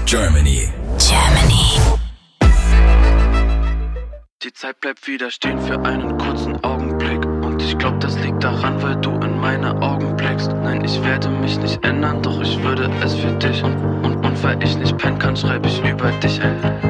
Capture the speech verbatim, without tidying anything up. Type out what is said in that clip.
Germany. Germany. Die Zeit bleibt wieder stehen für einen kurzen Augenblick. Und ich glaub, das liegt daran, weil du in meine Augen blickst. Nein, ich werde mich nicht ändern, doch ich würde es für dich. Und, und, und weil ich nicht pennen kann, schreib ich über dich ein